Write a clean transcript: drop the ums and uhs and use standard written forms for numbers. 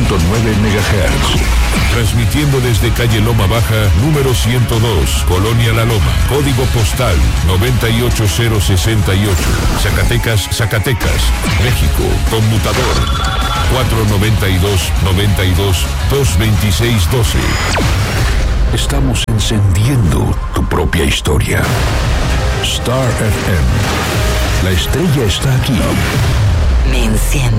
MHz. Transmitiendo desde calle Loma Baja, número 102, Colonia La Loma. Código postal 98068. Zacatecas, Zacatecas, México. Conmutador 492-92-226-12. Estamos encendiendo tu propia historia. Star FM. La estrella está aquí. Me enciende.